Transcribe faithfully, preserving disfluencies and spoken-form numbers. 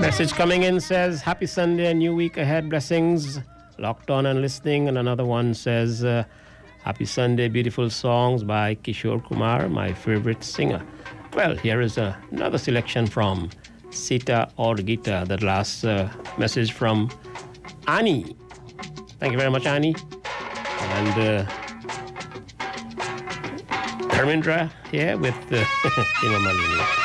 Message coming in says, Happy Sunday, a new week ahead, blessings. Locked on and listening. And another one says, uh, Happy Sunday, beautiful songs by Kishore Kumar, my favorite singer. Well, here is uh, another selection from Sita or Gita, the last uh, message from Annie. Thank you very much, Annie. And uh, Dharmendra here with uh, Hema Malini.